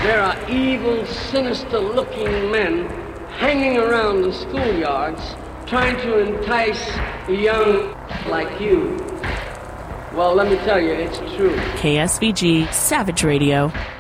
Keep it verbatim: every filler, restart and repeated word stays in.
there are evil, sinister-looking men hanging around the schoolyards trying to entice a young like you. Well, let me tell you, it's true. K S V G Savage Radio.